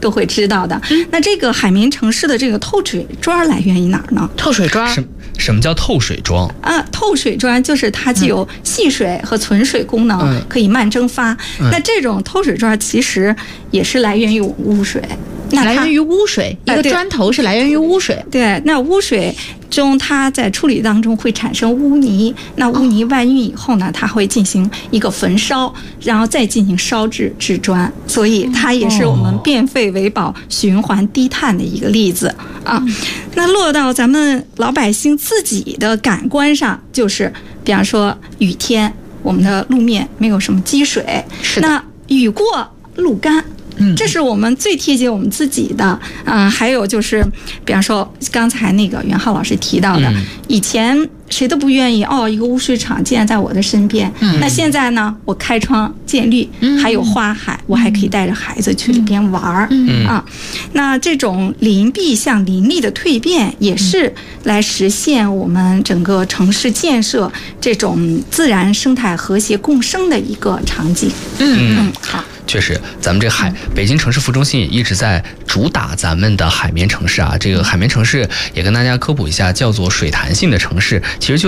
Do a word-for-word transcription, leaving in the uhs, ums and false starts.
都会知道的。嗯、那这个海绵城市的这个透水砖来源于哪儿呢？ 透水砖什什么叫透水砖啊？透水砖就是它具有吸水和存水功能，嗯、可以慢蒸发。嗯、那这种透水砖其实也是来源于污水。那来源于污水，一个砖头是来源于污水。 对，那污水中它在处理当中会产生污泥，那污泥外运以后呢，它会进行一个焚烧，然后再进行烧制制砖，所以它也是我们变废为宝、循环低碳的一个例子啊。那落到咱们老百姓自己的感官上，就是比方说雨天，我们的路面没有什么积水，那雨过路干。这是我们最贴近我们自己的啊、呃，还有就是，比方说刚才那个袁浩老师提到的，嗯、以前谁都不愿意哦，一个污水厂建在我的身边。嗯、那现在呢，我开窗见绿，嗯、还有花海，我还可以带着孩子去里边玩儿、嗯、啊。那这种邻避向邻里的蜕变，也是来实现我们整个城市建设这种自然生态和谐共生的一个场景。 嗯嗯，好。确实，咱们这海北京城市副中心也一直在主打咱们的海绵城市啊。这个海绵城市也跟大家科普一下，叫做水弹性的城市，其实就